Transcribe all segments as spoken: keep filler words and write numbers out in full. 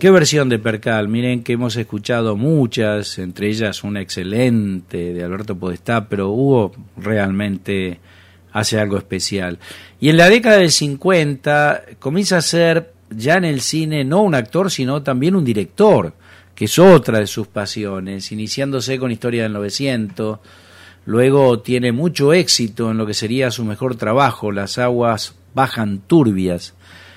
¿Qué versión de Percal? Miren que hemos escuchado muchas, entre ellas una excelente de Alberto Podestá, pero Hugo realmente hace algo especial. Y en la década del cincuenta comienza a ser ya en el cine no un actor, sino también un director, que es otra de sus pasiones, iniciándose con Historia del novecientos, luego tiene mucho éxito en lo que sería su mejor trabajo, Las aguas bajan turbias,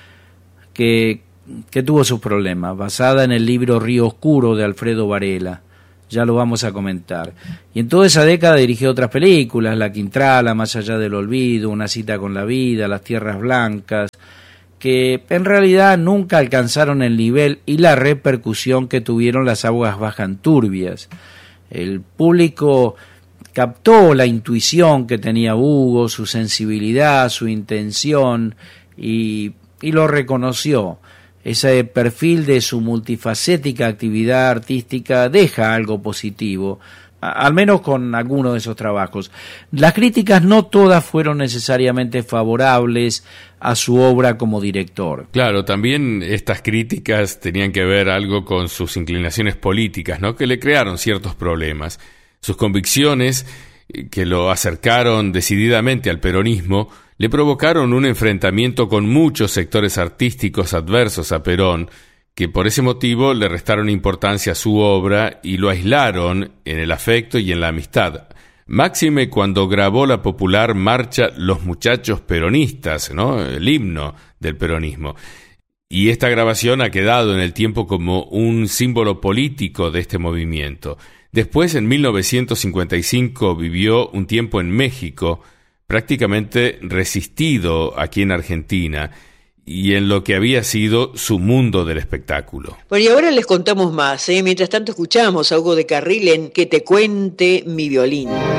que, que tuvo sus problemas, basada en el libro Río Oscuro de Alfredo Varela, ya lo vamos a comentar. Y en toda esa década dirigió otras películas, La Quintrala, Más allá del olvido, Una cita con la vida, Las tierras blancas, que en realidad nunca alcanzaron el nivel y la repercusión que tuvieron Las aguas bajan turbias. El público captó la intuición que tenía Hugo, su sensibilidad, su intención, y, y lo reconoció. Ese perfil de su multifacética actividad artística deja algo positivo, al menos con alguno de esos trabajos. Las críticas no todas fueron necesariamente favorables a su obra como director. Claro, también estas críticas tenían que ver algo con sus inclinaciones políticas, ¿no?, que le crearon ciertos problemas. Sus convicciones, que lo acercaron decididamente al peronismo, le provocaron un enfrentamiento con muchos sectores artísticos adversos a Perón, que por ese motivo le restaron importancia a su obra y lo aislaron en el afecto y en la amistad. Máxime cuando grabó la popular marcha Los Muchachos Peronistas, ¿no?, el himno del peronismo. Y esta grabación ha quedado en el tiempo como un símbolo político de este movimiento. Después, en mil novecientos cincuenta y cinco, vivió un tiempo en México, prácticamente resistido aquí en Argentina, y en lo que había sido su mundo del espectáculo. Bueno, y ahora les contamos más, ¿eh? Mientras tanto escuchamos a Hugo de Carril en Que te cuente mi violín.